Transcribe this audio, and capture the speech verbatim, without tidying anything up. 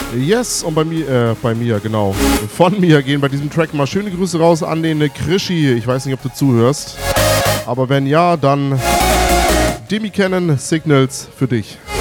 Yes, und bei mir, äh, bei mir, genau. Von mir gehen bei diesem Track mal schöne Grüße raus an den Krischi. Ich weiß nicht, ob du zuhörst. Aber wenn ja, dann Demi Cannon Signals für dich.